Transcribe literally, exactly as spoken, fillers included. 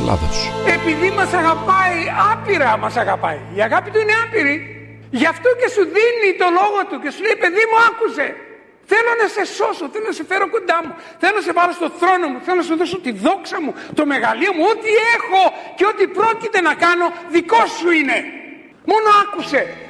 Ελλάδος. Επειδή μας αγαπάει, άπειρα μας αγαπάει. Η αγάπη του είναι άπειρη. Γι' αυτό και σου δίνει το λόγο του και σου λέει, παιδί μου, άκουσε. Θέλω να σε σώσω, θέλω να σε φέρω κοντά μου. Θέλω να σε βάλω στο θρόνο μου, θέλω να σου δώσω τη δόξα μου, το μεγαλείο μου. Ό,τι έχω και ό,τι πρόκειται να κάνω δικό σου είναι. Μόνο άκουσε.